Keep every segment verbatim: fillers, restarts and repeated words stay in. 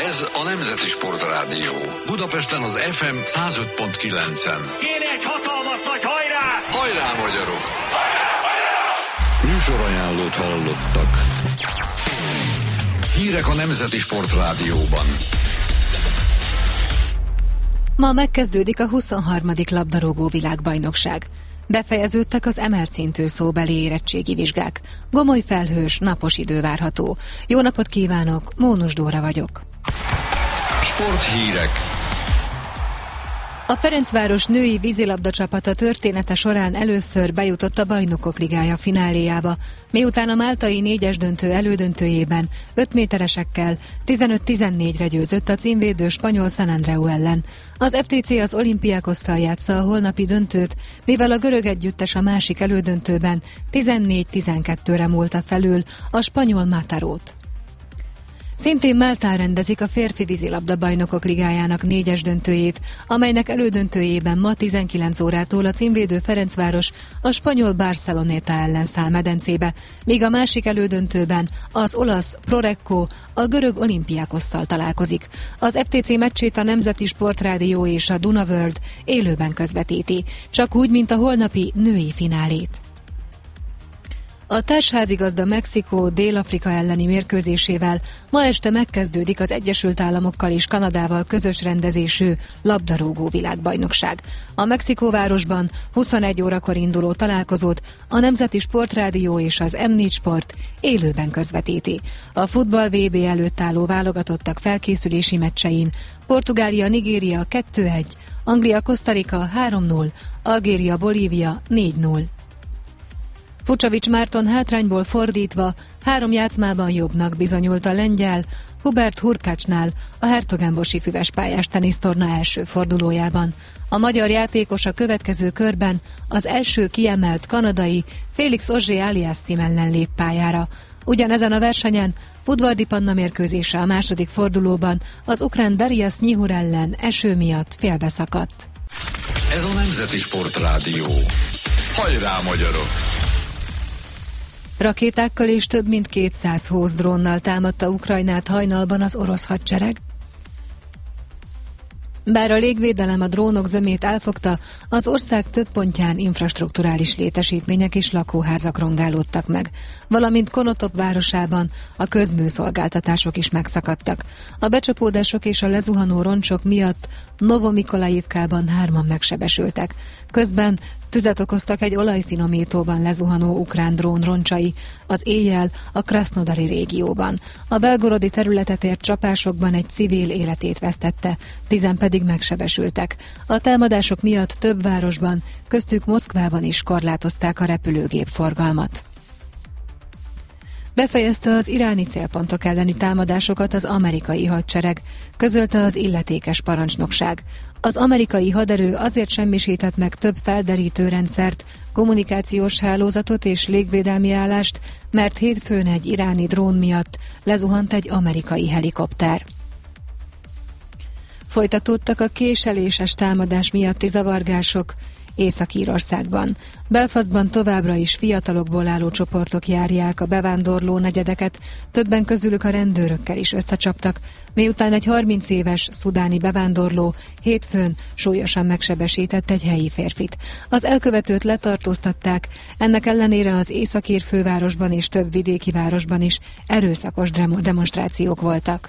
Ez a Nemzeti Sportrádió. Budapesten az ef em száz öt pont kilencen. Kéne egy hatalmas nagy hajrá! Hajrá, magyarok! Hajrá, hajrá! Műsorajánlót hallottak. Hírek a Nemzeti Sportrádióban. Ma megkezdődik a huszonharmadik labdarúgó világbajnokság. Befejeződtek az emelt szintű szóbeli érettségi vizsgák. Gomoly felhős, napos idő várható. Jó napot kívánok, Mónus Dóra vagyok. Sporthírek. A Ferencváros női vízilabda csapata története során először bejutott a Bajnokok Ligája fináléjába, miután a máltai négyes döntő elődöntőjében öt méteresekkel tizenöt tizennégyre győzött a címvédő spanyol San Andreu ellen. Az ef té cé az Olympiakosszal játsza a holnapi döntőt, mivel a görög együttes a másik elődöntőben tizennégy tizenkettőre múlta felül a spanyol Matarót. Szintén Máltán rendezik a férfi vízilabda bajnokok ligájának négyes döntőjét, amelynek elődöntőjében ma tizenkilenc órától a címvédő Ferencváros a spanyol Barceloneta ellen száll medencébe, míg a másik elődöntőben az olasz Prorecco a görög Olympiakosszal találkozik. Az ef té cé meccsét a Nemzeti Sportrádió és a Duna World élőben közvetíti, csak úgy, mint a holnapi női finálét. A társházigazda Mexikó Dél-Afrika elleni mérkőzésével ma este megkezdődik az Egyesült Államokkal és Kanadával közös rendezésű labdarúgó világbajnokság. A Mexikóvárosban huszonegy órakor induló találkozót a Nemzeti Sportrádió és az em négy Sport élőben közvetíti. A futball vé bé előtt álló válogatottak felkészülési meccsein Portugália-Nigéria kettő egy, Anglia-Costa Rica három null, Algéria-Bolívia négy null. Fucsovics Márton hátrányból fordítva három játszmában jobbnak bizonyult a lengyel Hubert Hurkácsnál a Hertogenbosi füvespályás tenisztorna első fordulójában. A magyar játékos a következő körben az első kiemelt kanadai Félix Auger-Aliassime ellen lép pályára. Ugyanezen a versenyen Udvardi Panna mérkőzése a második fordulóban az ukrán Darius Nyihur ellen eső miatt félbeszakadt. Ez a Nemzeti Sportrádió. Hajrá, magyarok! Rakétákkal és több mint kétszáz hózdrónnal támadta Ukrajnát hajnalban az orosz hadsereg. Bár a légvédelem a drónok zömét elfogta, az ország több pontján infrastrukturális létesítmények és lakóházak rongálódtak meg, valamint Konotop városában a közműszolgáltatások is megszakadtak. A becsapódások és a lezuhanó roncsok miatt Novomikolaivkában hárman megsebesültek. Közben tüzet okoztak egy olajfinomítóban lezuhanó ukrán drón roncsai az éjjel a Krasznodari régióban. A belgorodi területet ért csapásokban egy civil életét vesztette, tizen pedig megsebesültek. A támadások miatt több városban, köztük Moszkvában is korlátozták a repülőgép forgalmat. Befejezte az iráni célpontok elleni támadásokat az amerikai hadsereg, közölte az illetékes parancsnokság. Az amerikai haderő azért semmisített meg több felderítő rendszert, kommunikációs hálózatot és légvédelmi állást, mert hétfőn egy iráni drón miatt lezuhant egy amerikai helikopter. Folytatódtak a késeléses támadás miatti zavargások Észak-Írországban. Belfastban továbbra is fiatalokból álló csoportok járják a bevándorló negyedeket, többen közülük a rendőrökkel is összecsaptak, miután egy harminc éves szudáni bevándorló hétfőn súlyosan megsebesített egy helyi férfit. Az elkövetőt letartóztatták, ennek ellenére az északír fővárosban és több vidéki városban is erőszakos demonstrációk voltak.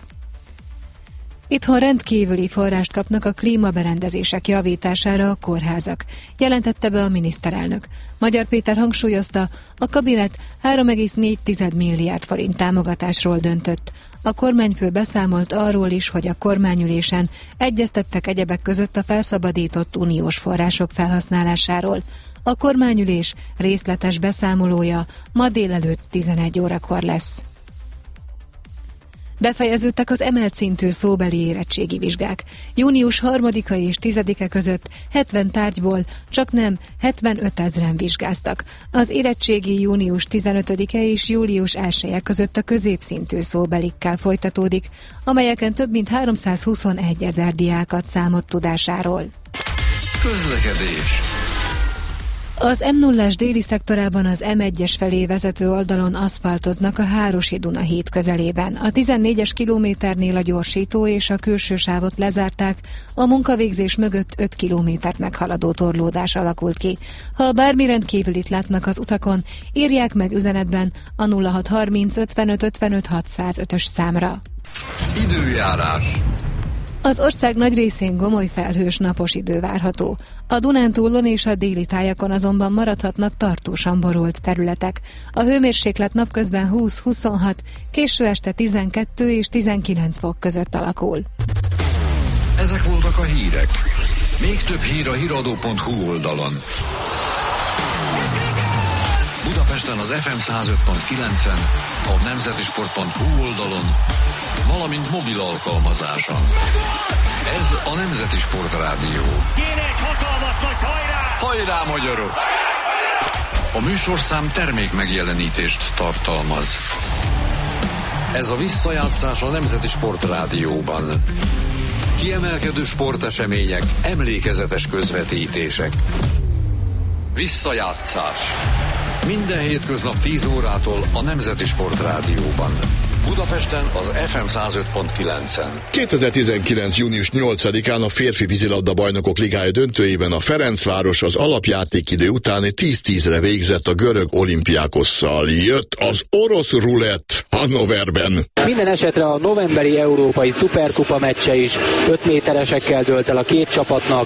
Itthon rendkívüli forrást kapnak a klímaberendezések javítására a kórházak, jelentette be a miniszterelnök. Magyar Péter hangsúlyozta, a kabinet három egész négy milliárd forint támogatásról döntött. A kormányfő beszámolt arról is, hogy a kormányülésen egyeztettek egyebek között a felszabadított uniós források felhasználásáról. A kormányülés részletes beszámolója ma délelőtt tizenegy órakor lesz. Befejeződtek az emelt szintű szóbeli érettségi vizsgák. Június harmadika és tizedike között hetven tárgyból csak nem hetvenötezren vizsgáztak. Az érettségi június tizenötödike és július elseje között a középszintű szóbelikkel folytatódik, amelyeken több mint háromszázhuszonegy ezer diák ad számot tudásáról. Közlekedés. Az em nullás déli szektorában az em egyes felé vezető oldalon aszfaltoznak a Hárosi Duna híd közelében. A tizennégyes kilométernél a gyorsító és a külső sávot lezárták, a munkavégzés mögött öt kilométert meghaladó torlódás alakult ki. Ha bármi rendkívülit látnak az utakon, írják meg üzenetben a nulla hat harminc ötvenöt ötvenöt hatszázötös számra. Időjárás. Az ország nagy részén gomoly felhős napos idő várható. A Dunántúlon és a déli tájakon azonban maradhatnak tartósan borult területek. A hőmérséklet napközben húsz-huszonhat, késő este tizenkettő és tizenkilenc fok között alakul. Ezek voltak a hírek. Még több hír a híradó pont hu oldalon. Budapesten az ef em száz öt pont kilencen, a nemzetisport pont hu oldalon, valamint mobil alkalmazáson. Ez a Nemzeti Sport Rádió. Kéne egy hatalmas nagy hajrá! Hajrá, magyarok! A műsorszám termék megjelenítést tartalmaz. Ez a visszajátszás a Nemzeti Sport Rádióban. Kiemelkedő sportesemények, emlékezetes közvetítések. Visszajátszás. Minden hétköznap tíz órától a Nemzeti Sport Rádióban. Budapesten az ef em száz öt pont kilencen. kétezer-tizenkilenc. június nyolcadikán a férfi vízilabda bajnokok ligája döntőjében a Ferencváros az alapjátékidő utáni tíz-tízre végzett a görög Olympiakosszal. Jött az orosz rulett Hannoverben. Minden esetre a novemberi európai szuperkupa meccse is öt méteresekkel dőlt el a két csapatnak.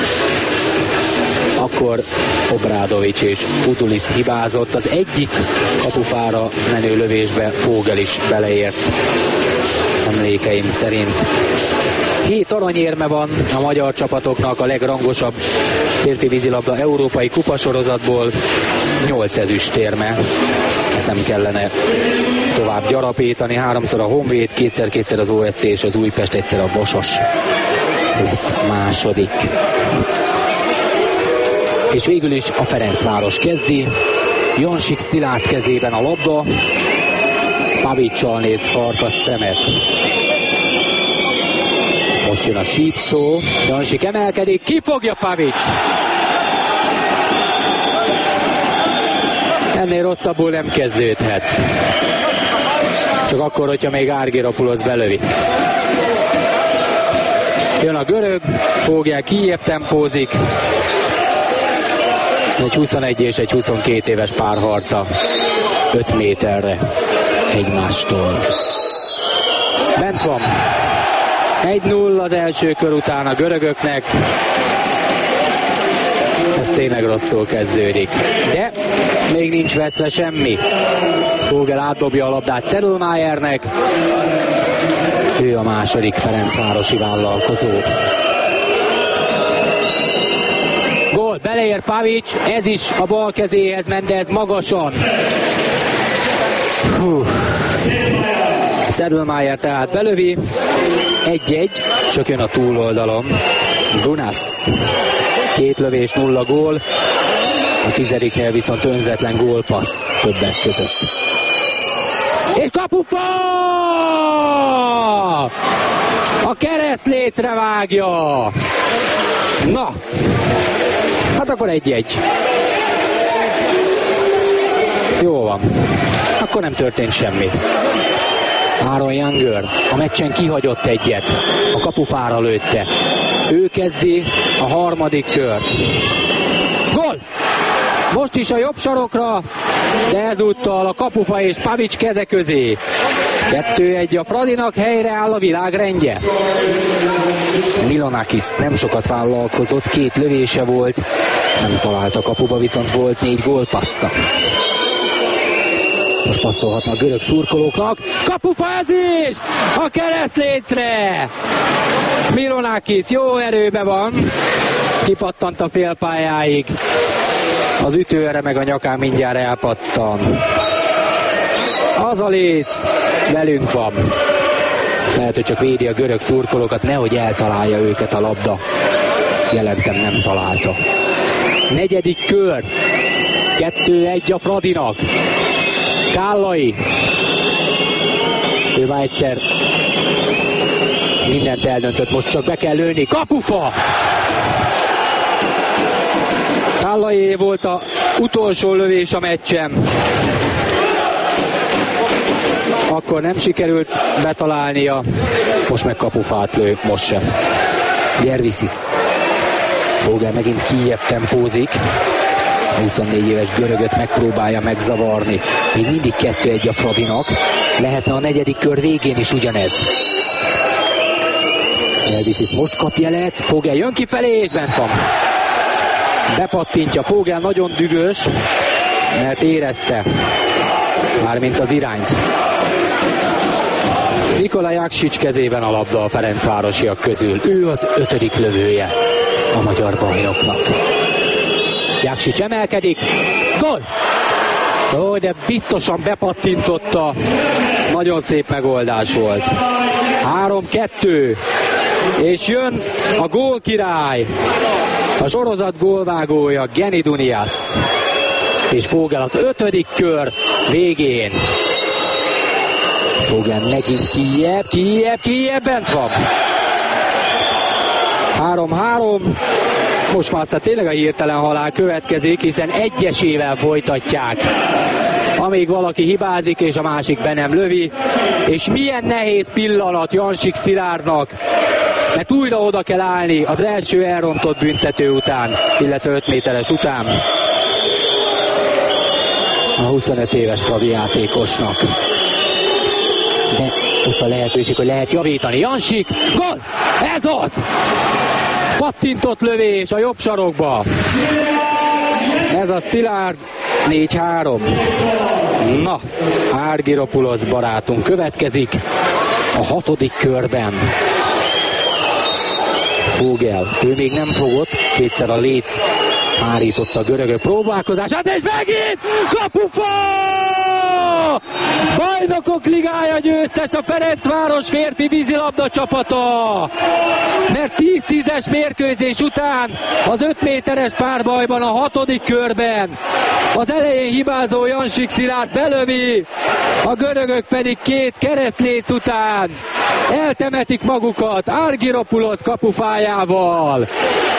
Akkor Obradovics és Udulis hibázott, az egyik kapufára menő lövésbe Vogel is beleért, emlékeim szerint. Hét aranyérme van a magyar csapatoknak a legrangosabb férfi vízilabda európai kupasorozatból, nyolc ezüstérme. Ezt nem kellene tovább gyarapítani, háromszor a Honvéd, kétszer-kétszer az o es cé és az Újpest, egyszer a Vasas lett második. És végül is a Ferencváros kezdi. Jansik Szilárd kezében a labda. Pavicsal néz Farkas szemet. Most jön a sípszó. Jansik emelkedik. Kifogja Pavics. Ennél rosszabbul nem kezdődhet. Csak akkor, hogyha még Argyropoulos belövi. Jön a görög. Fogják, kijebb tempózik. Egy huszonegy és egy huszonkét éves párharca öt méterre egymástól. Bent van. egy null az első kör után a görögöknek. Ez tényleg rosszul kezdődik. De még nincs veszve semmi. Vogel átdobja a labdát Sedlmayernek. Ő a második ferencvárosi vállalkozó. Gól, beleér Pavics, ez is a bal kezéhez ment, de ez magasan. Hú. Sedlmayer tehát belövi. egy-egy, csak jön a túloldalon. Gunas. Két lövés, nulla gól. A tizediknél viszont önzetlen gólpassz többek között. És kapufa! A keresztlécre vágja! Na! Hát akkor egy-egy. Jó van. Akkor nem történt semmi. Aaron Younger a meccsen kihagyott egyet. A kapufára lőtte. Ő kezdi a harmadik kört. Gól! Most is a jobb sarokra, de ezúttal a kapufa és Pavics keze közé. kettő-egy a Fradinak, helyre áll a világrendje. Milonakis nem sokat vállalkozott, két lövése volt, nem talált a kapuba, viszont volt négy gólpassza. Most passzolhatnak a görög szurkolóknak. Kapufa ez is! A keresztlécre! Milonakis jó erőbe van. Kipattant a félpályáig. Az ütőere meg a nyakán mindjárt elpattan. Az a léc velünk van. Lehet, hogy csak védi a görög szurkolókat, nehogy eltalálja őket a labda. Jelentem nem találta. Negyedik kör. kettő-egy a Fradinak. Kállai. Ő már egyszer mindent eldöntött, most csak be kell lőni. Kapufa! Kállaié volt a utolsó lövés a meccsen. Akkor nem sikerült betalálnia. Most meg kapufát lő, most sem. Gervisis. Vogel megint kijebb tempózik. A huszonnégy éves görögöt megpróbálja megzavarni. Még mindig kettő egy a Fradinak. Lehetne a negyedik kör végén is ugyanez. Gervisis most kap jelet. Vogel jön kifelé és bent van. Bepattintja. Vogel nagyon dühös, mert érezte mármint az irányt. Nikola Jaksics kezében a labda a ferencvárosiak közül. Ő az ötödik lövője a magyar bajnoknak. Jaksics emelkedik. Gól! Ó, de biztosan bepattintotta. Nagyon szép megoldás volt. három kettő. És jön a gólkirály. A sorozat gólvágója Geni Dunias. És Vogel az ötödik kör végén. Vogel megint kijebb, kijebb, kijebb, bent van. három három. Most már aztán tényleg a hirtelen halál következik, hiszen egyesével folytatják. Amíg valaki hibázik, és a másik be nem lövi. És milyen nehéz pillanat Jansik Szilárdnak, mert újra oda kell állni az első elrontott büntető után, illetve öt méteres után. A huszonöt éves Fradi játékosnak. De ott a lehetőség, hogy lehet javítani. Jansik, gól! Ez az! Pattintott lövés a jobb sarokba. Ez a Szilárd, négy három. Na, Argyropoulos barátunk következik a hatodik körben. Vogel, ő még nem fogott, kétszer a léc hárította a görögök próbálkozását, és megint kapufa! Bajnokok Ligája győztes a Ferencváros férfi vízilabda csapata, mert tíz tízes mérkőzés után az öt méteres párbajban a hatodik körben az elején hibázó Jansik Szilárd belövi, a görögök pedig két keresztléc után eltemetik magukat Argyropoulos kapufájával.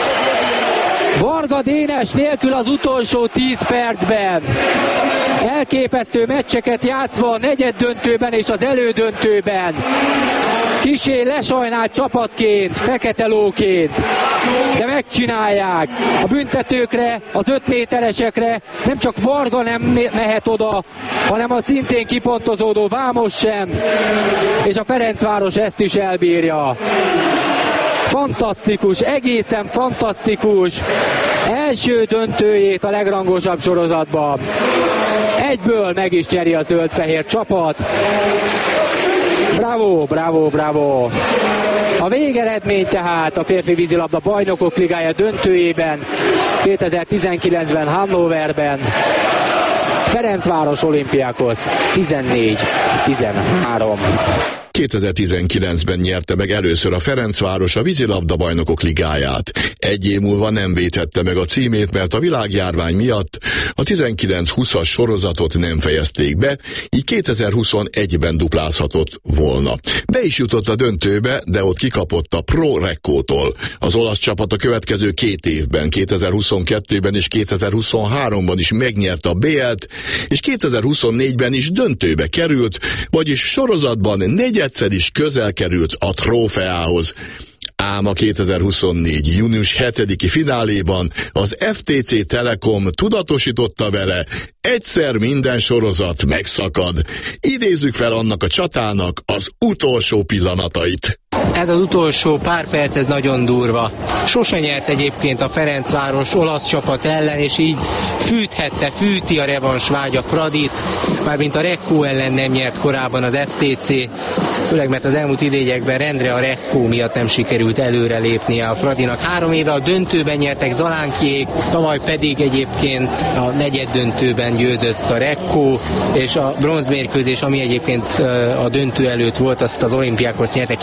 Varga Dénes nélkül az utolsó tíz percben. Elképesztő meccseket játszva a negyeddöntőben és az elődöntőben. Kissé lesajnált csapatként, fekete lóként, de megcsinálják. A büntetőkre, az öt méteresekre nem csak Varga nem mehet oda, hanem a szintén kipontozódó Vámos sem, és a Ferencváros ezt is elbírja. Fantasztikus, egészen fantasztikus első döntőjét a legrangosabb sorozatban. Egyből meg is nyeri a zöld-fehér csapat. Bravo, bravo, bravo. A végeredmény tehát a férfi vízilabda Bajnokok Ligája döntőjében kétezer-tizenkilencben Hannoverben. Ferencváros Olympiakos tizennégy tizenhárom. kétezer-tizenkilencben nyerte meg először a Ferencváros a vízilabda Bajnokok Ligáját. Egy év múlva nem védhette meg a címét, mert a világjárvány miatt a tizenkilenc húszas sorozatot nem fejezték be, így kétezer-huszonegyben duplázhatott volna. Be is jutott a döntőbe, de ott kikapott a Pro Rekkótól. Az olasz csapat a következő két évben, kétezer-huszonkettőben és kétezer-huszonháromban is megnyerte a bé el-t, és kétezer-huszonnégyben is döntőbe került, vagyis sorozatban negyedszer is közel került a trófeához. Ám a kétezer-huszonnégy. június hetediki fináléban az ef té cé Telekom tudatosította vele, egyszer minden sorozat megszakad. Idézzük fel annak a csatának az utolsó pillanatait. Ez az utolsó pár perc, ez nagyon durva. Sose nyert egyébként a Ferencváros olasz csapat ellen, és így fűthette, fűti a revans vágya Fradit, mármint a Rekkó ellen nem nyert korábban az ef té cé, főleg mert az elmúlt idényekben rendre a Rekkó miatt nem sikerült előrelépnie a Fradinak. Három éve a döntőben nyertek Zalánkiék, tavaly pedig egyébként a negyed döntőben győzött a Rekkó, és a bronzmérkőzés, ami egyébként a döntő előtt volt, azt az Olympiakos nyerte kilenc hat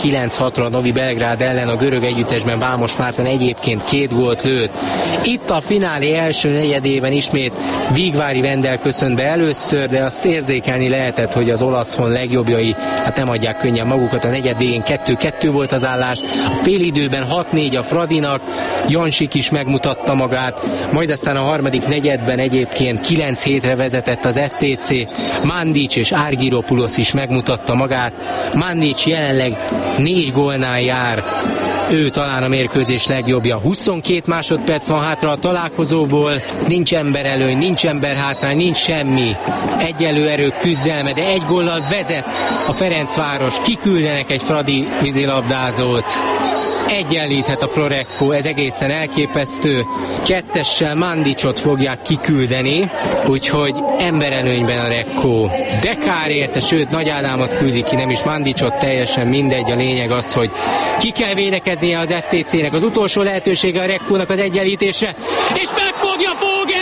hatról a Novi Belgrád ellen a görög együttesben Vámos Márton egyébként két gólt lőtt. Itt a finálé első negyedében ismét Vigvári Vendel köszönt be először, de azt érzékelni lehetett, hogy az olasz hon legjobbjai hát nem adják könnyen magukat. A negyed végén kettő kettő volt az állás, a félidőben hat négy a Fradinak, Jansik is megmutatta magát, majd aztán a harmadik negyedben egyébként kilenc hétre vezetett az ef té cé, Mandic és Argyropoulos is megmutatta magát. Mandic jelenleg négy gólnál jár, ő talán a mérkőzés legjobbja. huszonkét másodperc van hátra a találkozóból, nincs emberelőny, nincs emberhátrány, nincs semmi. Egyelő erők küzdelme, de egy góllal vezet a Ferencváros. Kiküldenek egy fradi vízilabdázót. Egyenlíthet a Prorecco, ez egészen elképesztő. Kettessel Mandicot fogják kiküldeni, úgyhogy emberelőnyben a Recco. De kár érte, sőt Nagy Ádámot küldik ki, nem is Mandicot, teljesen mindegy. A lényeg az, hogy ki kell védekeznie az ef té cének. Az utolsó lehetősége a Reccónak az egyenlítésre, és megfogja Vogel!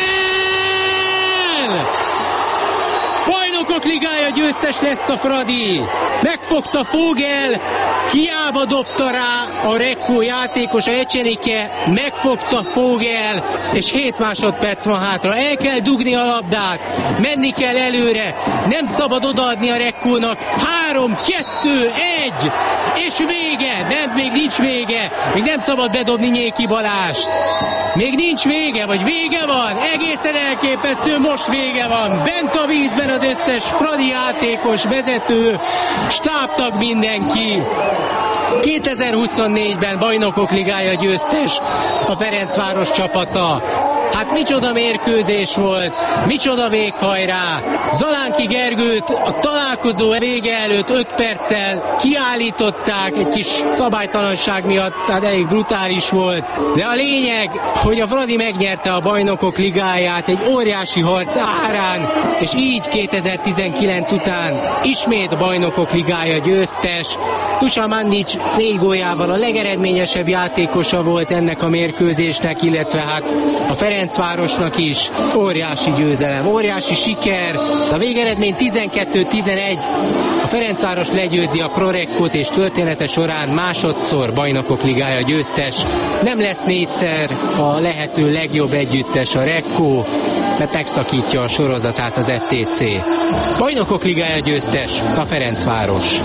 Bajnokok Ligája győztes lesz a Fradi. Megfogta Vogel, hiába dobta rá a Recco játékosa, Ecsenike, megfogta Vogel, és hét másodperc van hátra. El kell dugni a labdát, menni kell előre, nem szabad odaadni a Reccónak. három, kettő, egy, és vége. Nem, még nincs vége. Még nem szabad bedobni Nyéki Balást. Még nincs vége, vagy vége van? Egészen elképesztő, most vége van. Bent a vízben az összes Fradi játékos, vezető, stábtag, mindenki. kétezer-huszonnégyben Bajnokok Ligája győztes a Ferencváros csapata. Hát micsoda mérkőzés volt, micsoda véghajrá. Zalánki Gergőt a találkozó vége előtt öt perccel kiállították, egy kis szabálytalanság miatt, tehát elég brutális volt. De a lényeg, hogy a Fradi megnyerte a Bajnokok Ligáját egy óriási harc árán, és így kétezer-tizenkilenc után ismét Bajnokok Ligája győztes. Dusan Mandic négy góljával a legeredményesebb játékosa volt ennek a mérkőzésnek, illetve hát a Ferencvárosnak is óriási győzelem, óriási siker. A végeredmény tizenkettő tizenegy. A Ferencváros legyőzi a Proreccót, és története során másodszor Bajnokok Ligája győztes. Nem lesz négyszer a lehető legjobb együttes a Recco, mert megszakítja a sorozatát az ef té cé. Bajnokok Ligája győztes a Ferencváros.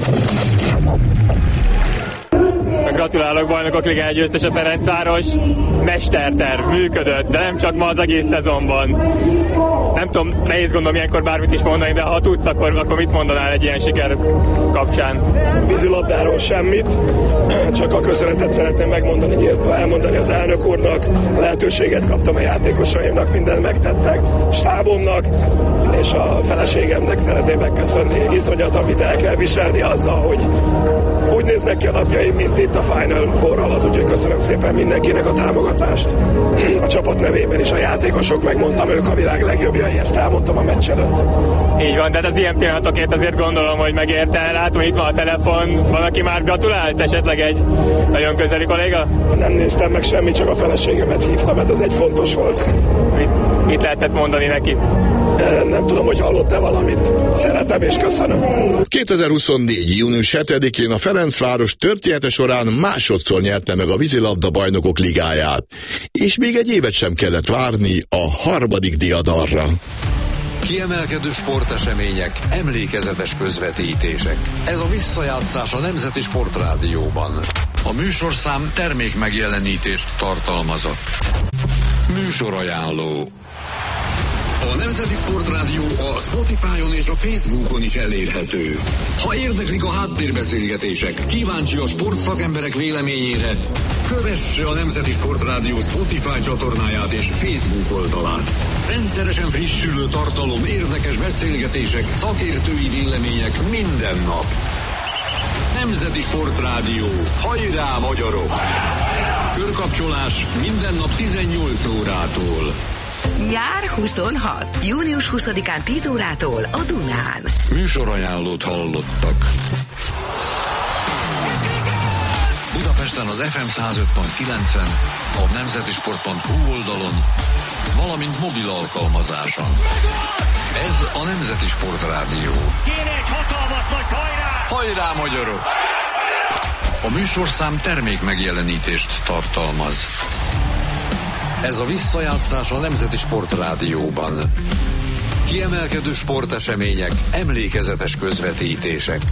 Gratulálok, Bajnokok Ligája győztes a Ferencváros. Mesterterv, működött, de nem csak ma, az egész szezonban. Nem tudom, nehéz gondolom ilyenkor bármit is mondani, de ha tudsz, akkor, akkor mit mondanál egy ilyen siker kapcsán? Vízilabdáról semmit, csak a köszönetet szeretném megmondani, elmondani az elnök úrnak. Lehetőséget kaptam a játékosaimnak, mindent megtettek, stábomnak, és a feleségemnek szeretném megköszönni iszonyat, amit el kell viselni azzal, hogy úgy néznek ki a napjaim, mint itt a Final Four alatt, úgyhogy köszönöm szépen mindenkinek a támogatást. A csapat nevében is a játékosok, megmondtam, ők a világ legjobbjai, ezt elmondtam a meccs előtt. Így van, de az ilyen pillanatokért azért gondolom, hogy megérte. Látom, itt van a telefon, van, aki már gratulált, esetleg egy nagyon közeli kolléga? Nem néztem meg semmit, csak a feleségemet hívtam, ez az egy fontos volt. Mit, mit lehetett mondani neki? Nem tudom, hogy hallott-e valamit. Szeretem és köszönöm. kétezer-huszonnégy. június hetedikén a Ferencváros története során másodszor nyerte meg a vízilabda Bajnokok Ligáját, és még egy évet sem kellett várni a harmadik diadalra. Kiemelkedő sportesemények, emlékezetes közvetítések. Ez a visszajátszás a Nemzeti Sportrádióban. A műsorszám termék megjelenítést tartalmazott. Műsorajánló. A Nemzeti Sportrádió a Spotify-on és a Facebookon is elérhető. Ha érdeklik a háttérbeszélgetések, kíváncsi a sportszakemberek véleményére, kövesse a Nemzeti Sportrádió Spotify csatornáját és Facebook oldalát. Rendszeresen frissülő tartalom, érdekes beszélgetések, szakértői vélemények minden nap. Nemzeti Sportrádió. Hajrá, magyarok! Körkapcsolás minden nap tizennyolc órától. Nyár huszonhat. június huszadikán tíz órától a Dunán. Műsorajánlót hallottak. Budapesten az ef em száz öt pont kilencen, a nemzetisport pont hu oldalon, valamint mobil alkalmazáson. Ez a Nemzeti Sportrádió. Kéne egy hatalmas nagy hajrá! Hajrá, magyarok! A műsorszám termék megjelenítést tartalmaz. Ez a visszajátszás a Nemzeti Sportrádióban. Kiemelkedő sportesemények, emlékezetes közvetítések.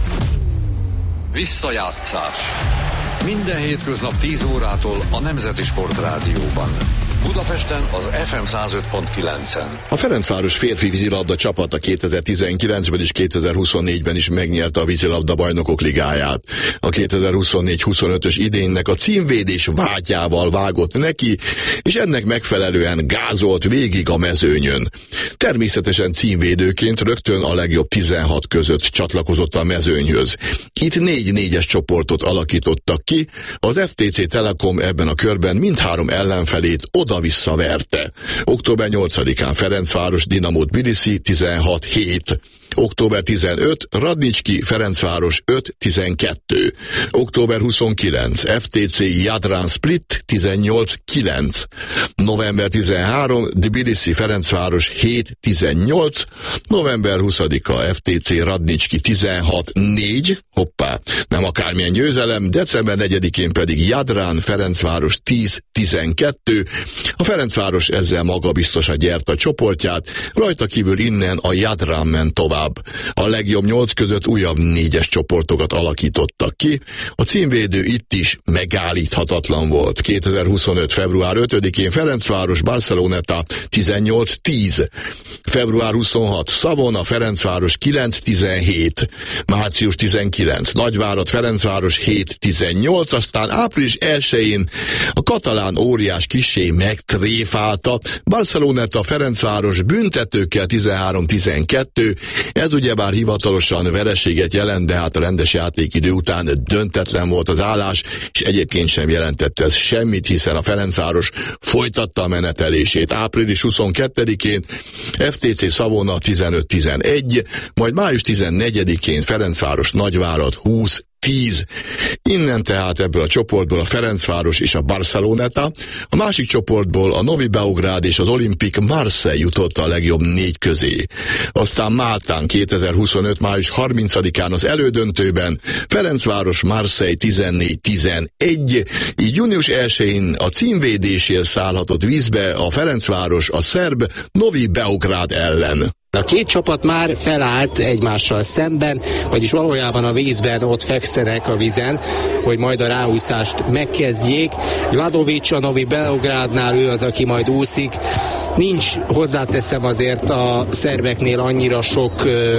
Visszajátszás. Minden hétköznap tíz órától a Nemzeti Sportrádióban. Budapesten az ef em száz öt pont kilencen. A Ferencváros férfi vízilabda csapata kétezer-tizenkilencben és kétezer-huszonnégyben is megnyerte a vízilabda bajnokok ligáját. A kétezer-huszonnégy huszonötös idénynek a címvédés vágyával vágott neki, és ennek megfelelően gázolt végig a mezőnyön. Természetesen címvédőként rögtön a legjobb tizenhat között csatlakozott a mezőnyhöz. Itt négy négyes csoportot alakítottak ki, az ef té cé Telekom ebben a körben mindhárom ellenfelét oda-vissza verte. október nyolcadikán Ferencváros Dinamo Tbilisi tizenhat hét. október tizenötödike Radnicski Ferencváros öt tizenkettő. október huszonkilencedike ef té cé Jadran Split tizennyolc kilenc. november tizenharmadika Tbilisi Ferencváros hét tizennyolc. november huszadika ef té cé Radnicski tizenhat négy. Hoppá, nem akármilyen győzelem. december negyedikén pedig Jadran Ferencváros tíz tizenkettő. A Ferencváros ezzel magabiztosan gyert a csoportját, rajta kívül innen a Jadran ment tovább. A legjobb nyolc között újabb négyes csoportokat alakítottak ki. A címvédő itt is megállíthatatlan volt. kétezer-huszonöt február ötödikén Ferencváros Barceloneta tizennyolc tíz. február huszonhatodika Savona Ferencváros kilenc tizenhét. március tizenkilencedike Nagyvárad Ferencváros hét tizennyolc. Aztán április elsején a katalán óriás kissé megtréfálta Barceloneta Ferencváros büntetőkkel tizenhárom tizenkettő. Ez ugyebár hivatalosan vereséget jelent, de hát a rendes játékidő után döntetlen volt az állás, és egyébként sem jelentette ez semmit, hiszen a Ferencváros folytatta a menetelését. április huszonkettedikén ef té cé Savona tizenöt tizenegy, majd május tizennegyedikén Ferencváros Nagyvárad húsz tíz. Innen tehát ebből a csoportból a Ferencváros és a Barceloneta, a másik csoportból a Novi Beograd és az Olympique Marseille jutott a legjobb négy közé. Aztán Máltán kétezer-huszonöt május harmincadikán az elődöntőben Ferencváros Marseille tizennégy tizenegy, így június elsején a címvédésért szállhatott vízbe a Ferencváros a szerb Novi Beograd ellen. A két csapat már felállt egymással szemben, vagyis valójában a vízben ott fekszenek a vízen, hogy majd a ráúszást megkezdjék. Vladovics a Novi Beográdnál, ő az, aki majd úszik. Nincs, hozzáteszem azért a szerbeknél annyira sok ö,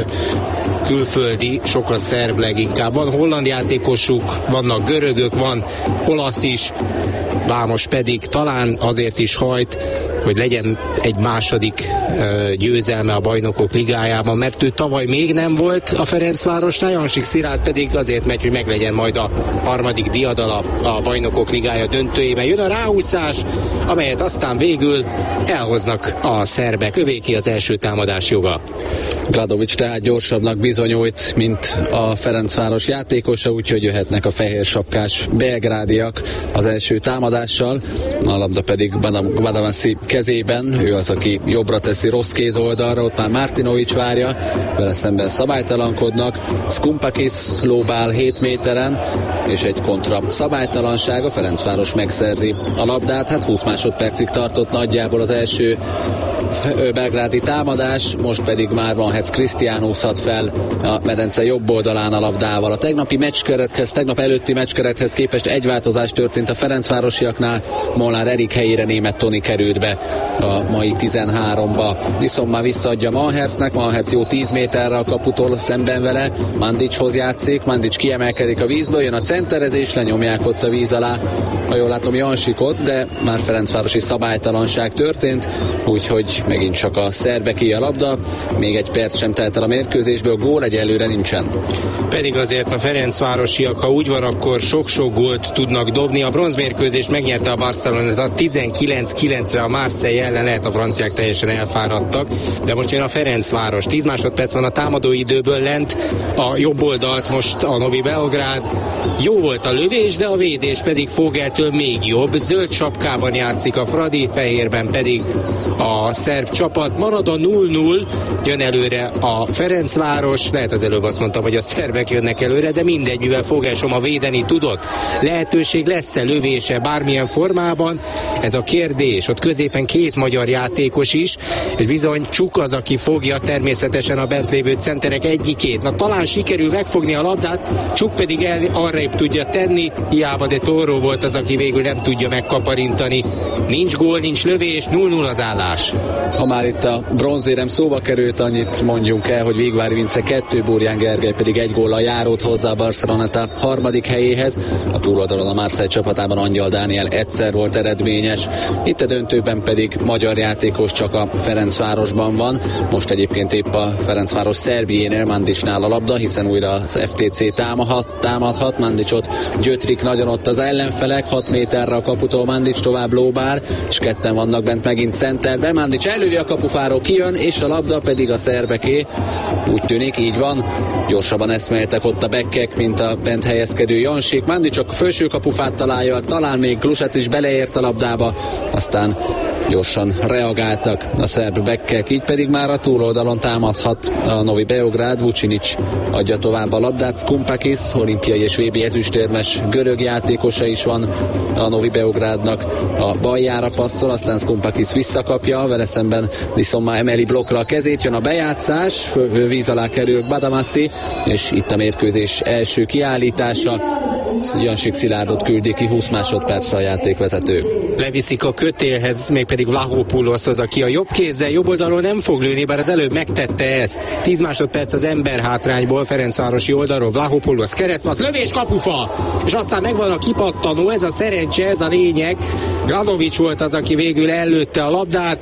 külföldi, sok a szerb leginkább. Van holland játékosuk, vannak görögök, van olasz is, Vámos pedig talán azért is hajt, hogy legyen egy második ö, győzelme a Bajnokok Ligájában, mert ő tavaly még nem volt a Ferencvárosnál, Jansik Szilárd pedig azért megy, hogy meglegyen majd a harmadik diadala a Bajnokok Ligája döntőjében. Jön a ráúszás, amelyet aztán végül elhoznak a szerbek. Övéki az első támadás joga. Gladovics tehát gyorsabbnak bizonyult, mint a Ferencváros játékosa, úgyhogy jöhetnek a fehér sapkás belgrádiak az első támadással. A labda pedig Badavasi kezében, ő az, aki jobbra teszi rossz kéz oldalra, ott már Martinovics várja, vele szemben szabálytalankodnak. Skumpakis lóbál hét méteren, és egy kontra szabálytalanság, a Ferencváros megszerzi a labdát, hát húsz másodpercig tartott nagyjából az első belgrádi támadás, most pedig már van Hetz Krisztiánus ad fel a medence jobb oldalán a labdával. A tegnapi meccskerethez, tegnap előtti meccskerethez képest egy változás történt a ferencvárosiaknál, Molnár Erik helyére német Toni került be a mai tizenháromba. Viszont már visszaadja Manhertznek, Manhertz jó tíz méterre a kaputól szemben vele, Mandicshoz játszik, Mandics kiemelkedik a vízből, jön a centerezés, lenyomják ott a víz alá, ha jól látom Jansikot, de már ferencvárosi szabálytalanság történt, úgyhogy megint csak a szerbeké a labda, még egy perc sem telt el a mérkőzésből, gól egyelőre nincsen. Pedig azért a ferencvárosiak, ha úgy van, akkor sok-sok gólt tudnak dobni. A bronzmérkőzést megnyerte a Barcelona tizenkilenc kilencre a Marseille ellen, lehet a franciák teljesen elfáradtak, de most jön a Ferencváros. tíz másodperc van a támadó időből lent, a jobb oldalt most a Novi Beograd Jó volt a lövés, de a védés pedig Fogeltől még jobb. Zöld sapkában játszik a Fradi, fehérben pedig a szerb csapat. Marad a nulla nulla, jön előre a Ferencváros. Lehet az előbb azt mondtam, hogy a szerbek jönnek előre, de mindegy, mivel Fogelsoma védeni tudott. Lehetőség lesz-e lövése bármilyen formában? Ez a kérdés. Ott középen két magyar játékos is, és bizony Csuk az, aki fogja természetesen a bent lévő centerek egyikét. Na talán sikerül megfogni a labdát, Csuk pedig el, arrébb tudja tenni, hiába de Torró volt az, aki végül nem tudja megkaparintani. Nincs gól, nincs lövés, nulla nulla az állás. Ha már itt a bronzérem szóba került, annyit mondjunk el, hogy Végvári Vince kettő, Burján Gergely pedig egy góllal járót hozzá a Barceloneta harmadik helyéhez. A túloldalon a Marseille csapatában Angyal Dániel egyszer volt eredményes. Itt a döntőben pedig magyar játékos csak a Ferencvárosban van. Most egyébként épp a Ferencváros Szerbiénél, Mandicsnál a labda, hiszen újra az ef té cé támadhat, támadhat. Mandicsot gyötrik nagyon ott az ellenfelek, hat méterre a kaputól Mandics, tovább Lóbár, és ketten vannak bent megint centerben. Mandics elővi a kapufáról, kijön, és a labda pedig a szerbeké. Úgy tűnik, így van. Gyorsabban eszméltek ott a bekkek, mint a bent helyezkedő Jansik. Mandics a felső kapufát találja, talán még Glusac is beleért a labdába, aztán gyorsan reagáltak a szerb bekkek, így pedig már a túloldalon támadhat a Novi Beograd. Vucinic adja tovább a labdát, Skumpakis, olimpiai és vé bé ezüstérmes görög játékosa is van a Novi Beogradnak, a baljára passzol, aztán Skumpakis visszakapja, vele szemben viszont már emeli blokkra a kezét, jön a bejátszás, víz alá kerül Badamassi, és itt a mérkőzés első kiállítása. Jansik Szilárdot küldi ki, húsz másodpercre a játékvezető. Leviszik a kötélhez, mégpedig Vlahopoulos az, aki a jobb kézzel, jobb oldalról nem fog lőni, bár az előbb megtette ezt. tíz másodperc az ember hátrányból, Ferencvárosi oldalról, Vlahopoulos keresztpassz, lövés, kapufa! És aztán megvan a kipattanó, ez a szerencse, ez a lényeg. Gradovics volt az, aki végül ellőtte a labdát.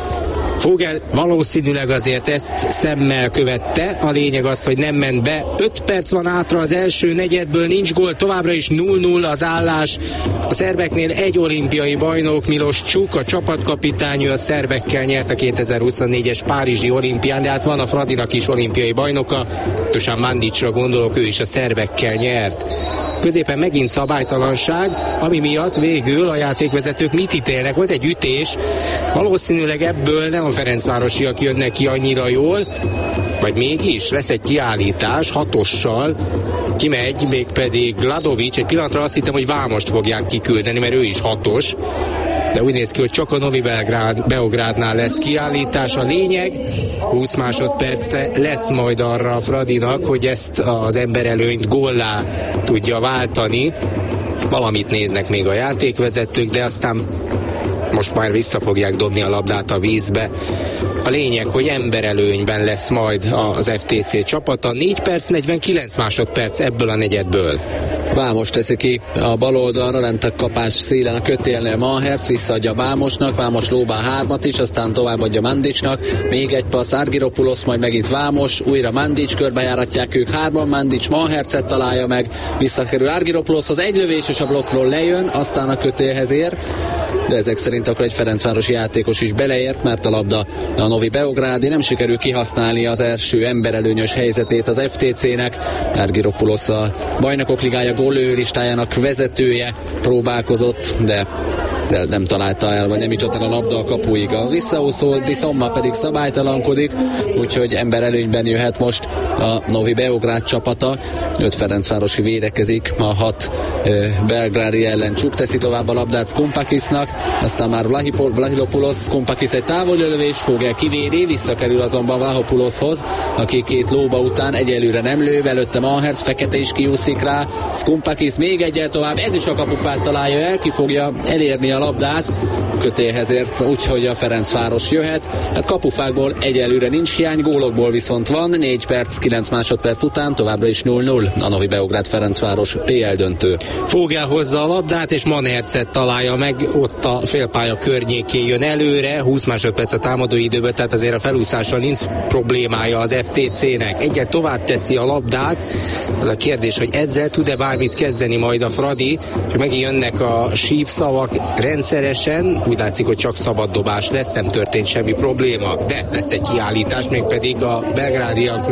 Fogel valószínűleg azért ezt szemmel követte. A lényeg az, hogy nem ment be. öt perc van hátra az első negyedből, nincs gól, továbbra is nulla nulla az állás. A szerbeknél egy olimpiai bajnok, Milos Csuk, a csapatkapitány, a szerbekkel nyert a kétezer-huszonnégyes Párizsi olimpián, de hát van a Fradinak is olimpiai bajnoka, Dusan Mandicsra gondolok, ő is a szerbekkel nyert. Középen megint szabálytalanság, ami miatt végül a játékvezetők mit ítélnek? Volt egy ütés, valószínűleg ebből nem a ferencvárosiak jönnek ki annyira jól, vagy mégis lesz egy kiállítás hatossal, kimegy, mégpedig Gladovics. Egy pillanatra azt hittem, hogy Vámost fogják kiküldeni, mert ő is hatos, de úgy néz ki, hogy csak a Novi Belgrád, Beográdnál lesz kiállítás. A lényeg, húsz másodperce lesz majd arra a Fradinak, hogy ezt az emberelőnyt góllá tudja váltani. Valamit néznek még a játékvezetők, de aztán most már vissza fogják dobni a labdát a vízbe. A lényeg, hogy emberelőnyben lesz majd az ef té cé csapata. négy perc, negyvenkilenc másodperc ebből a negyedből. Vámos teszi ki a bal oldalra, lent a kapás szélen a kötélnél Mahertz, visszaadja Vámosnak, Vámos Lóbá hármat is, aztán továbbadja Mandicsnak, még egy passz Argyropoulos, majd megint Vámos, újra Mandics, körbejáratják ők hárman, Mandics Mahertzet találja meg, visszakerül Argyropouloshoz, egy lövés és a blokkról lejön, aztán a kötélhez ér, de ezek szerint akkor egy ferencvárosi játékos is beleért, mert a labda a Novi Beográdi, nem sikerül kihasználni az első emberelőnyös helyzetét az ef té cének. Argyropoulos a Bajnokok Ligája gólőlistájának vezetője, próbálkozott, de de nem találta el, vagy nem jutott el a labda a kapuig. A visszaúszó Diszomma pedig szabálytalankodik, úgyhogy emberelőnyben jöhet most a Novi Beográd csapata. öt ferencvárosi védekezik, a hat e, belgrádi ellen. Csuk teszi tovább a labdát Skumpakisnak, aztán már Vlahopoulos, Skumpakis egy távollövés, Fogel kivédi, visszakerül azonban Vlahopouloshoz, aki két lóba után egyelőre nem lő, előtte Mahertz, Fekete is kiúszik rá, Skumpakis még egyel tovább, ez is a kapufát találja el, ki fogja elérni a labdát, kötélhez ért, úgyhogy a Ferencváros jöhet. Hát kapufákból egyelőre nincs hiány, gólokból viszont van. négy perc, kilenc másodperc után továbbra is nulla nulla a Novi Beográd Ferencváros bé el döntő. Fogel hozza a labdát, és Mahertzet találja meg, ott a félpálya környékén jön előre, húsz másodperc a támadó időben, tehát azért a felúszással nincs problémája az ef té cének. Egyet tovább teszi a labdát, az a kérdés, hogy ezzel tud-e bármit kezdeni majd a Fradi, és megint jönnek a sípszavak rendszeresen, úgy látszik, hogy csak szabad dobás lesz, nem történt semmi probléma, de lesz egy kiállítás, mégpedig a belgrádiaknál.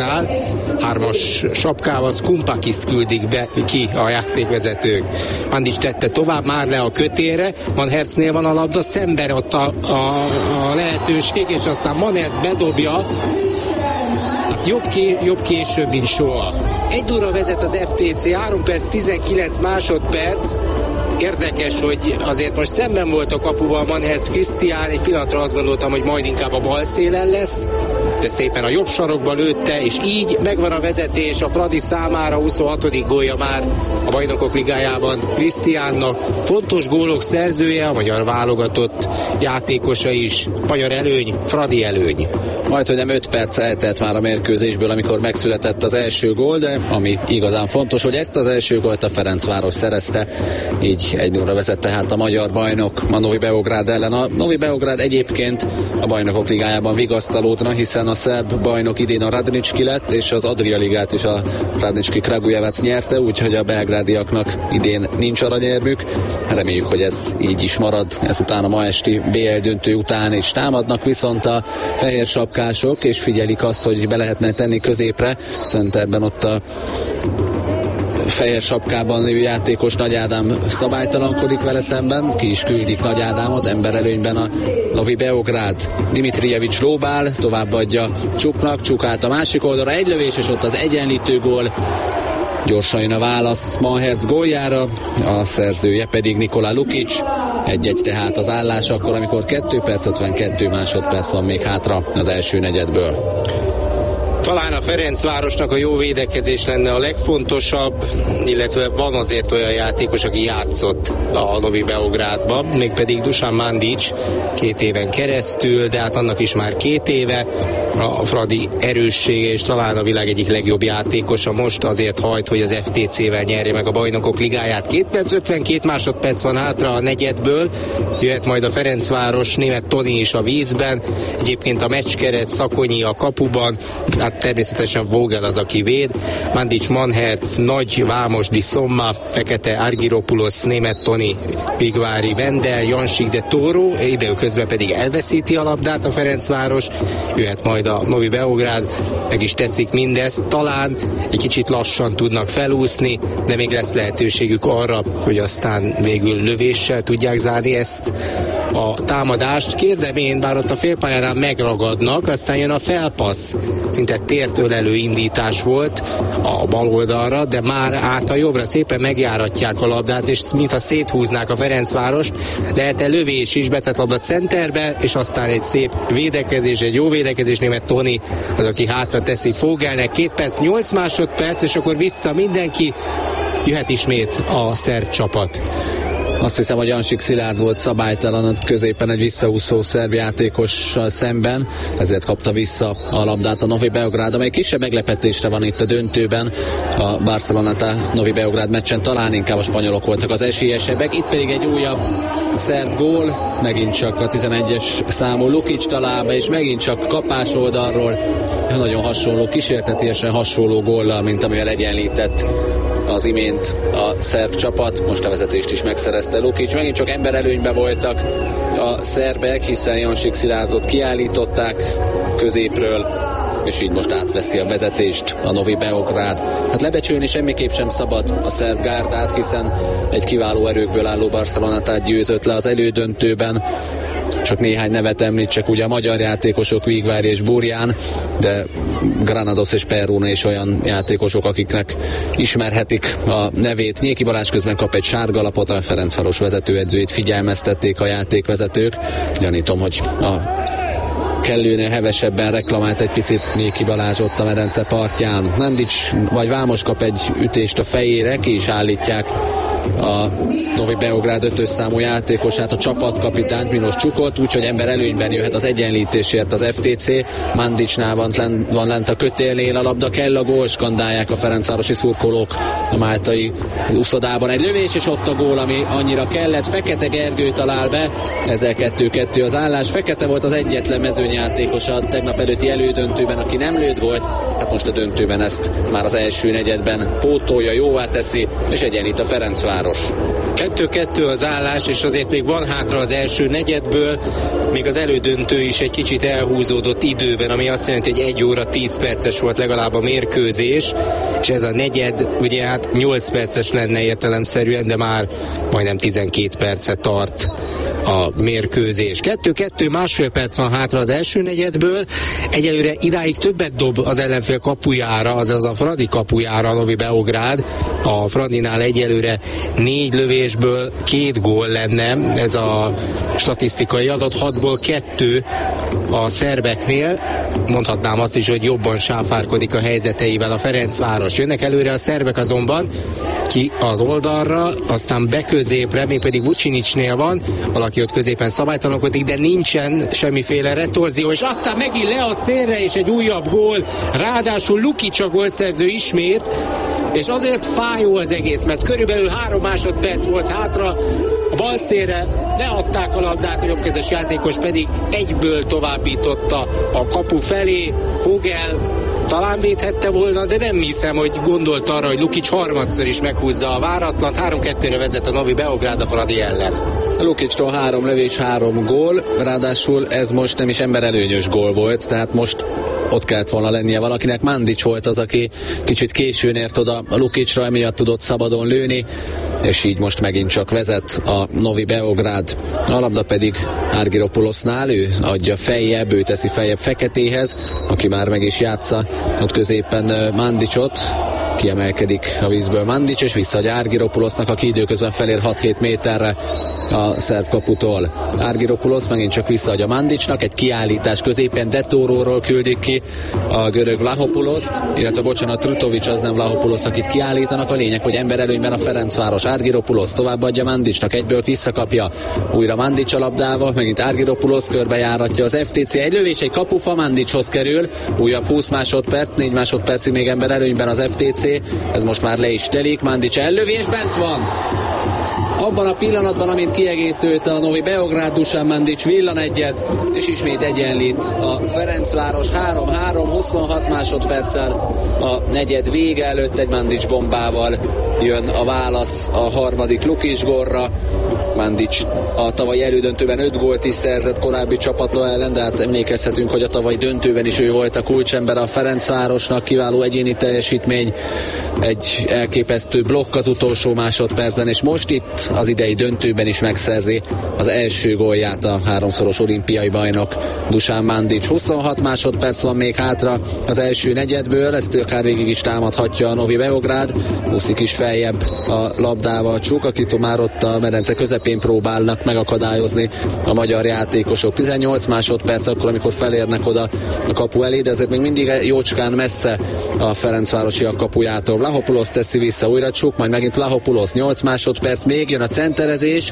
hármas sapkával, Skumpakiszt küldik be ki a játékvezetők. Mandic tette tovább, már le a kötélre, Van Hertznél van a labda, szemben ott a, a, a lehetőség, és aztán Van Hertz bedobja. Hát jobb, ké, jobb később, mint soha. Egy óra vezet az ef té cé, három perc, tizenkilenc másodperc. Érdekes, hogy azért most szemben volt a kapuval Van Hertz Krisztián, egy pillanatra azt gondoltam, hogy majd inkább a bal szélen lesz, de szépen a jobb sarokba lőtte, és így megvan a vezetés a Fradi számára, huszonhatodik gólja már a Bajnokok Ligájában Krisztiánnak. Fontos gólok szerzője, a magyar válogatott játékosa is. Magyar előny, Fradi előny. Majd, hogy nem öt perc eltelt már a mérkőzésből, amikor megszületett az első gól, de ami igazán fontos, hogy ezt az első gólt a Ferencváros szerezte, így egy nulla vezette hát a magyar bajnok a Novi Beograd ellen. A Novi Beograd egyébként a Bajnokok Ligájában vigasztalódna, hiszen a szerb bajnok idén a Radnicski lett, és az Adria Ligát is a Radnicski Kragujevac nyerte, úgyhogy a belgrádiaknak idén nincs aranyérmük. Reméljük, hogy ez így is marad, ezután a ma esti bé el döntő után is támadnak, viszont a fehér sapkások, és figyelik azt, hogy be lehetne tenni középre. Centerben ott a fehér sapkában lévő játékos Nagy Ádám szabálytalankodik vele szemben, ki is küldik Nagy Ádámot, emberelőnyben a Novi Beograd. Dimitrijevics lóbál, továbbadja Csuknak, Csuk át a másik oldalra, egy lövés, és ott az egyenlítő gól. Gyorsan jön a válasz Van Hertz góljára, a szerzője pedig Nikola Lukic. Egy-egy tehát az állás akkor, amikor kettő perc ötvenkettő másodperc van még hátra az első negyedből. Talán a Ferencvárosnak a jó védekezés lenne a legfontosabb, illetve van azért olyan játékos, aki játszott a Novi Beogradban, mégpedig Dusan Mandic két éven keresztül, de hát annak is már két éve. A Fradi erőssége, és talán a világ egyik legjobb játékosa most azért hajt, hogy az ef té cével nyerje meg a Bajnokok Ligáját. két perc ötvenkét másodperc van hátra a negyedből, jöhet majd a Ferencváros, német Toni is a vízben, egyébként a meccskeret, Szakonyi a kapuban, hát természetesen Vogel az, aki véd, Mandic, Van Hertz, Nagy, Vámos, Di Somma, Fekete, Argyropoulos, német Toni, Vigvári, Vendel, Jansik de Toro, időközben pedig elveszíti a labdát a Ferencváros, jöhet majd a Novi Beograd, meg is teszik mindezt, talán egy kicsit lassan tudnak felúszni, de még lesz lehetőségük arra, hogy aztán végül lövéssel tudják zárni ezt a támadást. Kérdem én, bár ott a félpályánál megragadnak, aztán jön a felpassz, szinte tért ölelő indítás volt a bal oldalra, de már át a jobbra szépen megjáratják a labdát, és mintha széthúznák a Ferencvárost, lehet-e lövés is, betett labda centerbe, és aztán egy szép védekezés, egy jó védekezés, német Toni az, aki hátra teszi Fogelnek, két perc, nyolc másodperc, és akkor vissza mindenki, jöhet ismét a szerb csapat. Azt hiszem, hogy Jansik Szilárd volt szabálytalan középen egy visszaúszó szerb játékossal szemben, ezért kapta vissza a labdát a Novi Beograd, amely kisebb meglepetésre van itt a döntőben. A Barcelona Novi Beograd meccsen talán inkább a spanyolok voltak az esélyesebbek, itt pedig egy újabb szerb gól, megint csak a tizenegyes számú Lukic talál be, és megint csak kapás oldalról, nagyon hasonló, kísértetiesen hasonló góllal, mint amivel egyenlített az imént a szerb csapat. Most a vezetést is megszerezte Lukic. Megint csak emberelőnyben voltak a szerbek, hiszen Jansik Szilárdot kiállították középről, és így most átveszi a vezetést a Novi Beograd. Hát lebecsülni semmiképp sem szabad a szerb gárdát, hiszen egy kiváló erőkből álló Barcelonát győzött le az elődöntőben. Csak néhány nevet említsek, ugye a magyar játékosok, Vigvári és Burján, de Granados és Perrone is olyan játékosok, akiknek ismerhetik a nevét. Nyéki Balázs közben kap egy sárga lapot, a Ferencváros vezetőedzőjét figyelmeztették a játékvezetők. Gyanítom, hogy a kellőnél hevesebben reklamált egy picit Nyéki Balázs ott a medence partján. Mandic vagy Vámos kap egy ütést a fejére, ki is állítják a Novi Beograd ötös számú játékosát, a csapatkapitányt, Milos Csukot, úgyhogy ember előnyben jöhet az egyenlítésért az ef té cé. Mandicnál van, lent, van lent a kötélnél a labda, kell a gól, skandálják a ferencvárosi szurkolók a máltai úszodában. Egy lövés, és ott a gól, ami annyira kellett. Fekete Gergő talál be, ezzel kettő-kettő az állás. Fekete volt az egyetlen mezőnyjátékos a tegnap előtti elődöntőben, aki nem lőtt gólt. Hát most a döntőben ezt már az első negyedben pótolja, jóvá teszi, és egyenlít a Ferencváros. Ferencváros. kettő-kettő az állás, és azért még van hátra az első negyedből, még az elődöntő is egy kicsit elhúzódott időben, ami azt jelenti, hogy egy óra tíz perces volt legalább a mérkőzés, és ez a negyed, ugye hát nyolc perces lenne értelemszerűen, de már majdnem tizenkét percet tart a mérkőzés. kettő-kettő, másfél perc van hátra az első negyedből, egyelőre idáig többet dob az ellenfél kapujára, azaz a Fradi kapujára a Novi Beograd. A Fradinál egyelőre négy lövésből két gól lenne, ez a statisztikai adat, hatból kettő a szerbeknél. Mondhatnám azt is, hogy jobban sáfárkodik a helyzeteivel a Ferencváros. Jönnek előre a szerbek azonban, ki az oldalra, aztán beközépre, még pedig Vucinicsnél van, valaki ott középen szabálytalankodik, de nincsen semmiféle retorzió, és aztán megint le a szélre, és egy újabb gól, ráadásul Lukic a gólszerző ismét, és azért fájó az egész, mert körülbelül három másodperc volt hátra, a bal szélre leadták a labdát, a jobbkezes játékos pedig egyből továbbította a kapu felé. Vogel talán védhette volna, de nem hiszem, hogy gondolt arra, hogy Lukic harmadszor is meghúzza a váratlant. három-kettőre vezet a Novi Beograd a Fradi ellen. Lukicstól három lövés, három gól, ráadásul ez most nem is emberelőnyös gól volt, tehát most ott kellett volna lennie valakinek. Mandic volt az, aki kicsit későn ért oda a Lukicra, emiatt tudott szabadon lőni, és így most megint csak vezet a Novi Beograd. A labda pedig Argyropulosnál, ő adja feljebb, ő teszi feljebb Feketéhez, aki már meg is játsza ott középen Mandicot. Kiemelkedik a vízből Mandic, és visszaadja Argyropulosnak, aki időközben felér hat-hét méterre a szerb kaputól. Argyropulos megint csak visszaadja Mandicnak, egy kiállítás középen Detóróról küldik ki a görög Vlahopuloszt, illetve bocsánat, Trutovic, az nem Vlahopoulos, akit kiállítanak. A lényeg, hogy emberelőnyben a Ferencváros. Argyropulos továbbadja Mandicnak, egyből visszakapja újra Mandic a labdával, megint Argyropulos körbejáratja az ef té cé, egy lövés, egy kapufa, Mandichoz kerül, újabb húsz másodperc, négy másodpercig még emberelőnyben az ef té cé, ez most már le is telik, Mandic ellövés, bent van! Abban a pillanatban, amint kiegészült a Novi Beograd, Dusan Mandic villan egyet, és ismét egyenlít a Ferencváros három-három, huszonhat másodperccel a negyed vége előtt egy Mandic bombával jön a válasz a harmadik Lukic gólra. Mandic a tavalyi elődöntőben öt gólt is szerzett korábbi csapata ellen, de hát emlékezhetünk, hogy a tavalyi döntőben is ő volt a kulcsember a Ferencvárosnak, kiváló egyéni teljesítmény, egy elképesztő blokk az utolsó másodpercben, és most itt az idei döntőben is megszerzi az első gólját a háromszoros olimpiai bajnok Dusan Mandic. huszonhat másodperc van még hátra az első negyedből, ezt akár végig is támadhatja a Novi Beograd, úszik is feljebb a labdával Csuk, akit már ott a medence közepén próbálnak megakadályozni a magyar játékosok. tizennyolc másodperc akkor, amikor felérnek oda a kapu elé, de ezért még mindig jócskán messze a ferencvárosiak kapujától. Vlahopoulos teszi vissza újra Csuk, majd megint Vlahopoulos, nyolc másodperc, még jön a centerezés,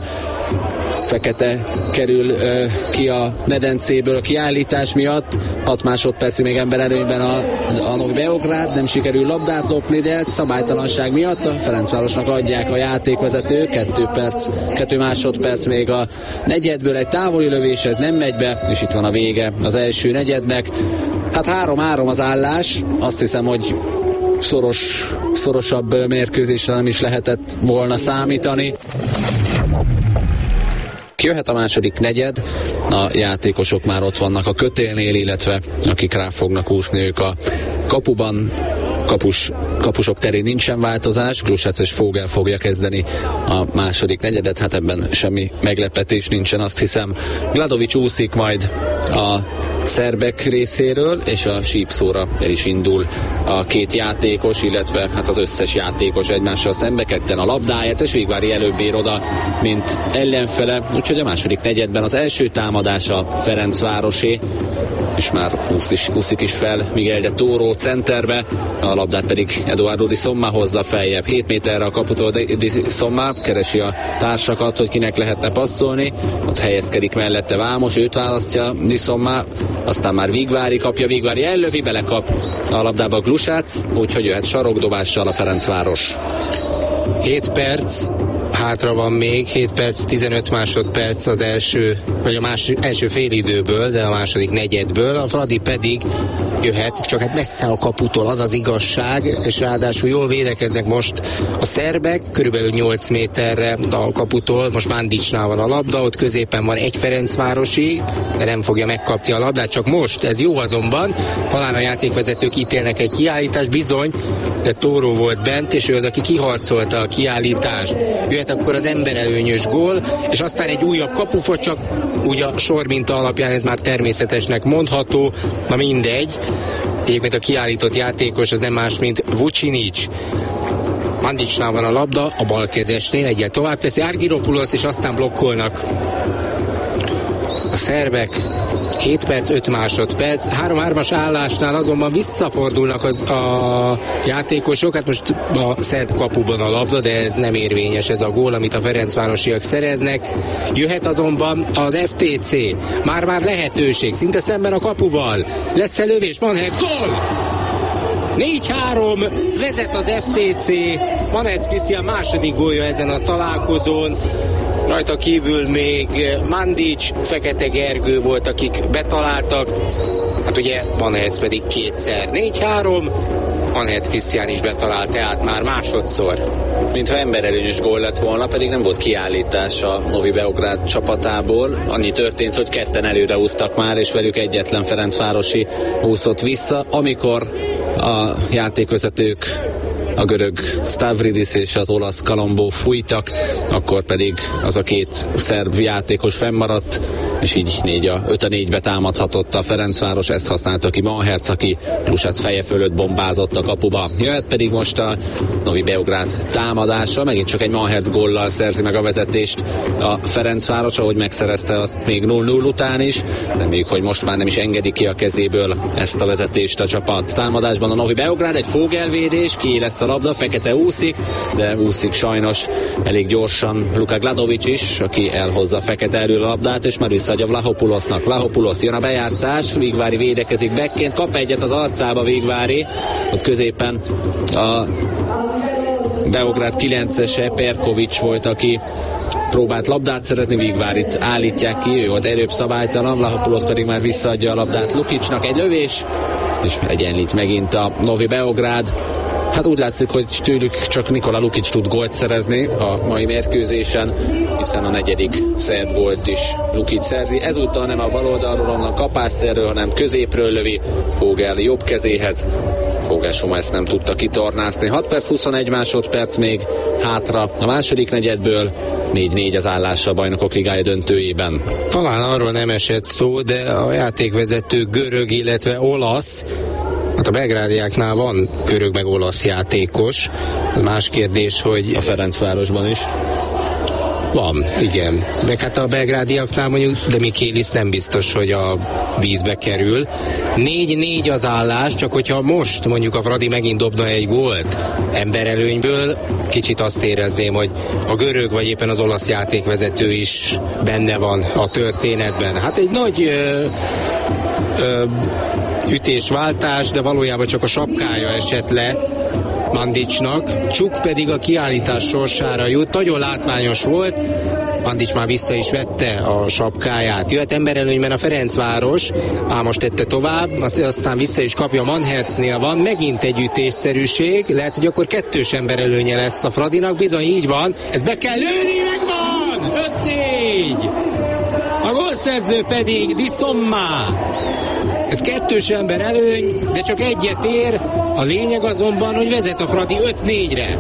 Fekete kerül uh, ki a medencéből a kiállítás miatt, hat másodpercig még ember előnyben a, a Novi Beograd, nem sikerül labdát lopni, de szabálytalanság miatt a Ferencvárosnak adják a játékvezető, kettő perc, kettő másodperc még a negyedből, egy távoli lövés, ez nem megy be, és itt van a vége az első negyednek. Hát három-három az állás, azt hiszem, hogy szoros, szorosabb mérkőzésre nem is lehetett volna számítani. Jöhet a második negyed, a játékosok már ott vannak a kötélnél, illetve akik rá fognak úszni, ők a kapuban. Kapus, kapusok terén nincsen változás, Glusac és Vogel fogja kezdeni a második negyedet, hát ebben semmi meglepetés nincsen, azt hiszem. Gladovic úszik majd a szerbek részéről, és a sípszóra el is indul a két játékos, illetve hát az összes játékos egymással szembe, ketten a labdáját, és Vigvári előbb ér oda, mint ellenfele, úgyhogy a második negyedben az első támadása Ferencvárosé, és már úsz is, úszik is fel Miguel de Toro centerbe, a labdát pedig Eduardo Di Somma hozza feljebb, hét méterre a kaputól Di Somma, keresi a társakat, hogy kinek lehetne passzolni, ott helyezkedik mellette Vámos, őt választja Di Somma, aztán már Vigvári kapja, Vigvári ellövi, belekap a labdába Glusac, úgyhogy jöhet sarokdobással a Ferencváros. hét perc, hátra van még, hét perc, tizenöt másodperc az első, vagy a más, első félidőből, de a második negyedből, a Fradi pedig jöhet, csak hát messze a kaputól, az az igazság, és ráadásul jól védekeznek most a szerbek, körülbelül nyolc méterre a kaputól, most Mandicsnál van a labda, ott középen van egy ferencvárosi, de nem fogja megkapni a labdát, csak most, ez jó azonban, talán a játékvezetők ítélnek egy kiállítást, bizony, de Tóró volt bent, és ő az, aki kiharcolta a kiállítást. Jöhet akkor az emberelőnyös gól, és aztán egy újabb kapufa, csak úgy a sorminta alapján ez már természetesnek mondható, na mindegy. Egyébként a kiállított játékos az nem más, mint Vucinic. Mandicsnál van a labda, a balkezesnél egyel tovább teszi Argyropoulos, és aztán blokkolnak a szerbek. hét perc, öt másodperc. három-hármas állásnál azonban visszafordulnak az, a játékosok. Hát most a szerb kapuban a labda, de ez nem érvényes, ez a gól, amit a ferencvárosiak szereznek. Jöhet azonban az ef té cé. Már-már lehetőség, szinte szemben a kapuval. Lesz-e lövés? Manhertz, gól! négy-három, vezet az ef té cé. Manhertz Krisztián második gólja ezen a találkozón. Rajta kívül még Mandic, Fekete Gergő volt, akik betaláltak. Hát ugye Manhertz pedig kétszer. négy-három, Manhertz Krisztián is betalált, tehát már másodszor. Mintha emberelőnyös gól lett volna, pedig nem volt kiállítás a Novi Beograd csapatából. Annyi történt, hogy ketten előre úsztak már, és velük egyetlen ferencvárosi úszott vissza, amikor a játékvezetők, a görög Stavridis és az olasz Kalambó fújtak, akkor pedig az a két szerb játékos fennmaradt, és így négy a, öt a négybe támadhatott a Ferencváros, ezt használta ki Manhertz, aki Lusac feje fölött bombázott a kapuba. Jöhet pedig most a Novi Beograd támadása, megint csak egy Manhertz góllal szerzi meg a vezetést a Ferencváros, ahogy megszerezte azt még null null után is, reméljük, hogy most már nem is engedi ki a kezéből ezt a vezetést a csapat. Támadásban a Novi Beograd, egy fogelvédés, ki lesz a labda, Fekete úszik, de úszik sajnos elég gyorsan Luka Gladovic is, aki elhozza Fekete elől a labdát, és már visszaadja Vlahopoulosnak. Vlahopoulos, jön a bejátszás, Vigvári védekezik bekként, kap egyet az arcába Vigvári, ott középen a Beograd kilencese Perkovics volt, aki próbált labdát szerezni, Vigvárit állítják ki, ő volt előbb szabálytalan, Vlahopoulos pedig már visszaadja a labdát Lukicsnak, egy lövés, és egyenlít megint a Novi Beograd. Hát úgy látszik, hogy tőlük csak Nikola Lukic tud gólt szerezni a mai mérkőzésen, hiszen a negyedik szerb gólt is Lukic szerzi. Ezúttal nem a bal oldalról, onnan kapásszerről, hanem középről lövi Fogel jobb kezéhez. Fogel Soma ezt nem tudta kitornászni. hat perc, huszonegy másodperc még hátra a második negyedből. négy négy az állás a Bajnokok Ligája döntőjében. Talán arról nem esett szó, de a játékvezető görög, illetve olasz. Hát a belgrádiáknál van görög meg olasz játékos. Ez más kérdés, hogy a Ferencvárosban is van, igen. Meg hát a belgrádiaknál mondjuk, de Mikélis nem biztos, hogy a vízbe kerül. négy négy az állás, csak hogyha most mondjuk a Fradi megint dobna egy gólt emberelőnyből, kicsit azt érezném, hogy a görög vagy éppen az olasz játékvezető is benne van a történetben. Hát egy nagy ö, ö, ütésváltás, de valójában csak a sapkája esett le Mandicsnak, Csuk pedig a kiállítás sorsára jut. Nagyon látványos volt, Mandics már vissza is vette a sapkáját. Jöhet emberelőnyben a Ferencváros, ám most tette tovább, aztán vissza is kapja, Manhertznél van, megint egy ütésszerűség, lehet, hogy akkor kettős emberelőnye lesz a Fradinak, bizony így van, ez be kell lőni, megvan! öt négy! A gólszerző pedig Di Somma. Ez kettős ember előny, de csak egyet ér. A lényeg azonban, hogy vezet a Fradi öt négyre.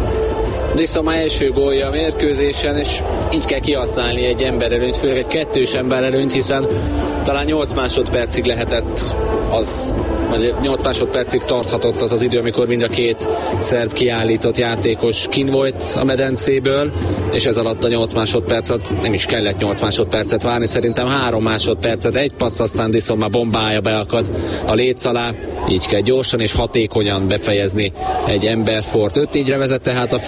Di Somma első gólja a mérkőzésen, és így kell kihasználni egy emberelőnyt, főleg egy kettős emberelőnyt, hiszen talán nyolc másodpercig lehetett az, vagy nyolc másodpercig tarthatott az az idő, amikor mind a két szerb kiállított játékos kin volt a medencéből, és ez alatt a nyolc másodpercet, nem is kellett nyolc másodpercet várni, szerintem három másodpercet, egy passz, aztán Di Somma bombája beakad a léc alá, így kell gyorsan és hatékonyan befejezni egy emberfort. öt négyre vezet tehát a